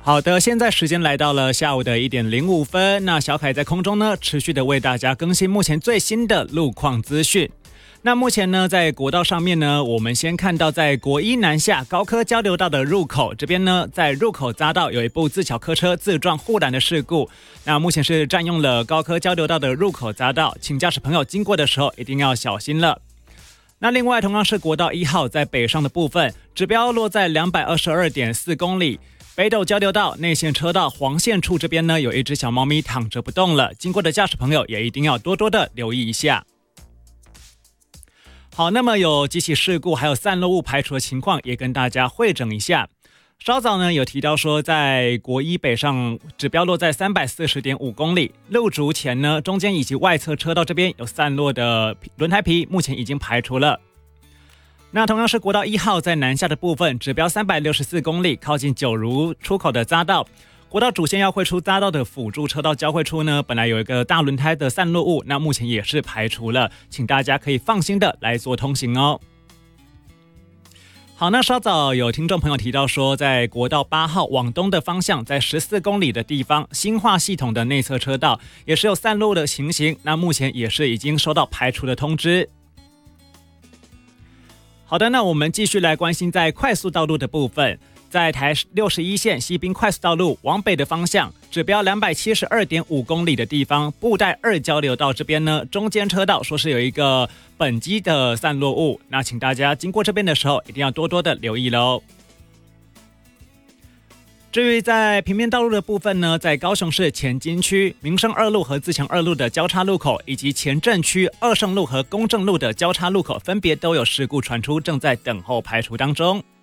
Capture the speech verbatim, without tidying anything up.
好的，现在时间来到了下午的一点零五分。那小凯在空中呢，持续的为大家更新目前最新的路况资讯。那目前呢，在国道上面呢，我们先看到在国一南下高科交流道的入口这边呢，在入口匝道有一部自小客车自撞护栏的事故。那目前是占用了高科交流道的入口匝道，请驾驶朋友经过的时候一定要小心了。那另外同样是国道一号在北上的部分，指标落在 两百二十二点四公里。北斗交流道内线车道黄线处这边呢，有一只小猫咪躺着不动了，经过的驾驶朋友也一定要多多的留意一下。好，那么有几起事故还有散落物排除的情况也跟大家汇整一下。稍早呢有提到说，在国一北上指标落在 三百四十点五公里，路竹前呢中间以及外侧车道这边有散落的轮胎皮，目前已经排除了。那同样是国道一号在南下的部分，指标三百六十四公里，靠近九如出口的匝道。国道主线要汇出匝道的辅助车道交汇处呢，本来有一个大轮胎的散落物，那目前也是排除了，请大家可以放心的来做通行哦。好，那稍早有听众朋友提到说，在国道八号往东的方向，在十四公里的地方，新化系统的内侧车道也是有散落的情形，那目前也是已经收到排除的通知。好的，那我们继续来关心在快速道路的部分。在台六十一线西滨快速道路往北的方向，指标 两百七十二点五公里的地方，布袋二交流道这边呢，中间车道说是有一个本机的散落物，那请大家经过这边的时候一定要多多的留意咯。至于在平面道路的部分呢，在高雄市前金区民生二路和自强二路的交叉路口，以及前镇区二圣路和公正路的交叉路口，分别都有事故传出，正在等候排除当中。